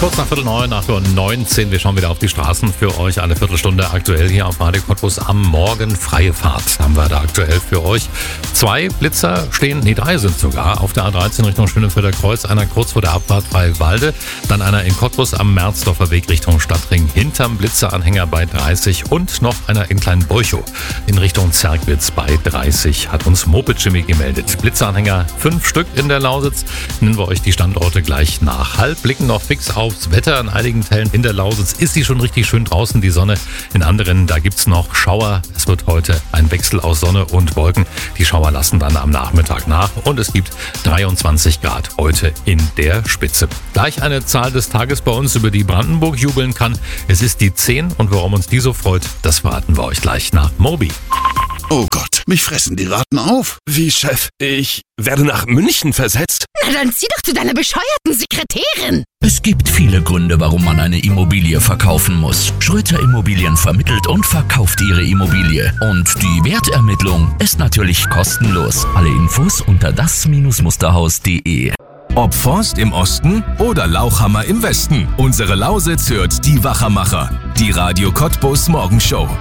Kurz nach 8:45, 8:19 Uhr. Wir schauen wieder auf die Straßen für euch. Eine Viertelstunde aktuell hier auf Radio Cottbus am Morgen. Freie Fahrt haben wir da aktuell für euch. 2 Blitzer stehen, 3 sind sogar, auf der A13 Richtung Schönefelder Kreuz. Einer kurz vor der Abfahrt bei Walde. Dann einer in Cottbus am Merzdorfer Weg Richtung Stadtring hinterm Blitzeranhänger bei 30. Und noch einer in Kleinbolchow in Richtung Zerkwitz bei 30. Hat uns Moped Jimmy gemeldet. Blitzeranhänger 5 Stück in der Lausitz. Nennen wir euch die Standorte gleich nach. Blicken noch fix aufs Wetter. In einigen Teilen in der Lausitz ist sie schon richtig schön draußen, die Sonne. In anderen, da gibt's noch Schauer. Es wird heute ein Wechsel aus Sonne und Wolken. Die Schauer lassen dann am Nachmittag nach und es gibt 23 Grad heute in der Spitze. Gleich eine Zahl des Tages bei uns, über die Brandenburg jubeln kann. Es ist die 10 und warum uns die so freut, das verraten wir euch gleich nach Moby. Oh Gott, mich fressen die Ratten auf. Wie, Chef? Ich werde nach München versetzt? Na dann zieh doch zu deiner bescheuerten Sekretärin. Es gibt viele Gründe, warum man eine Immobilie verkaufen muss. Schröter Immobilien vermittelt und verkauft ihre Immobilie. Und die Wertermittlung ist natürlich kostenlos. Alle Infos unter das-musterhaus.de. Ob Forst im Osten oder Lauchhammer im Westen. Unsere Lausitz hört die Wachermacher. Die Radio Cottbus Morgenshow.